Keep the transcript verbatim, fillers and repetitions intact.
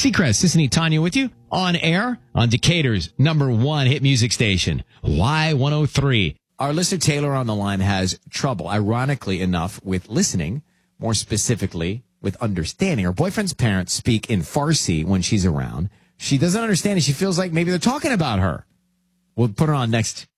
Seacrest, Sissany, Tanya with you on air on Decatur's number one hit music station, Y one oh three. Our listener Taylor on the line has trouble, ironically enough, with listening, more specifically with understanding. Her boyfriend's parents speak in Farsi when she's around. She doesn't understand it. She feels like maybe they're talking about her. We'll put her on next